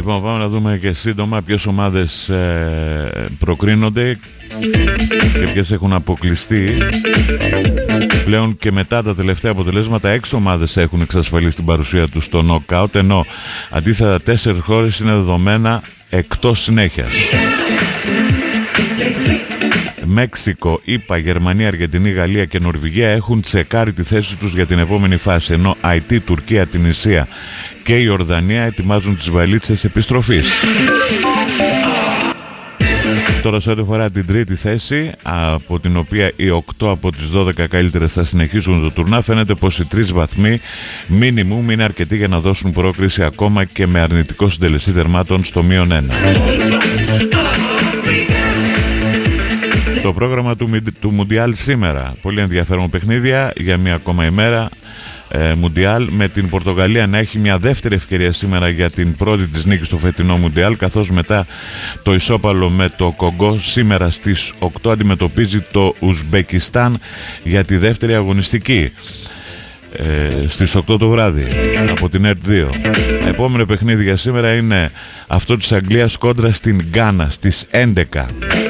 Λοιπόν, πάμε να δούμε και σύντομα ποιες ομάδες προκρίνονται και ποιες έχουν αποκλειστεί. Πλέον και μετά τα τελευταία αποτελέσματα 6 ομάδες έχουν εξασφαλίσει την παρουσία τους στο νοκάουτ, ενώ αντίθετα 4 χώρες είναι δεδομένα εκτός συνέχειας. Μέξικο, ΗΠΑ, Γερμανία, Αργεντινή, Γαλλία και Νορβηγία έχουν τσεκάρει τη θέση τους για την επόμενη φάση, ενώ Αϊτή, Τουρκία, Τινησία και η Ορδανία ετοιμάζουν τις βαλίτσες επιστροφής. Τώρα σε ό,τι αφορά την τρίτη θέση, από την οποία οι 8 από τις 12 καλύτερες θα συνεχίσουν το τουρνά, φαίνεται πως οι 3 βαθμοί μίνιμουμ είναι αρκετοί για να δώσουν πρόκριση ακόμα και με αρνητικό συντελεστή τερμάτων στο -1. Το πρόγραμμα του Μουντιάλ σήμερα, πολύ ενδιαφέρον παιχνίδια για μία ακόμα ημέρα Μουντιάλ, με την Πορτογαλία να έχει μια δεύτερη ευκαιρία σήμερα για την πρώτη της νίκη στο φετινό Μουντιάλ, καθώς μετά το ισόπαλο με το Κογκό σήμερα στις 8 αντιμετωπίζει το Ουσμπεκιστάν για τη δεύτερη αγωνιστική στις 8 το βράδυ από την ΕΡΤ2. Επόμενο παιχνίδι για σήμερα είναι αυτό της Αγγλίας κόντρα στην Γκάνα στις 11.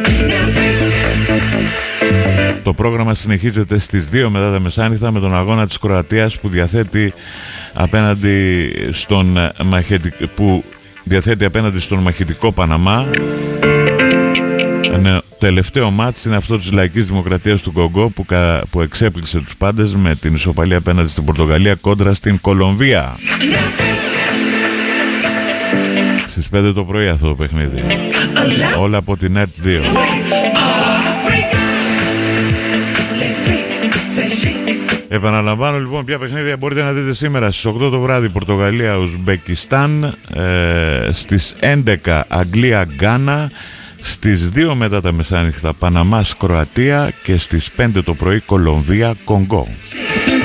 Το πρόγραμμα συνεχίζεται στις 2 μετά τα μεσάνυχτα με τον αγώνα της Κροατίας που διαθέτει απέναντι στον μαχητικό Παναμά. Τελευταίο μάτς είναι αυτό της Λαϊκής Δημοκρατίας του Κογκό που εξέπληξε τους πάντες με την ισοπαλία απέναντι στην Πορτογαλία κόντρα στην Κολομβία. Στις 5 το πρωί αυτό το παιχνίδι. Όλα από την ΕΡΤ2. Επαναλαμβάνω λοιπόν ποια παιχνίδια μπορείτε να δείτε σήμερα. Στις 8 το βράδυ Πορτογαλία Ουσμπεκιστάν, στις 11 Αγγλία Γκάνα, στις 2 μετά τα μεσάνυχτα Παναμάς Κροατία και στις 5 το πρωί Κολομβία Κονγκό.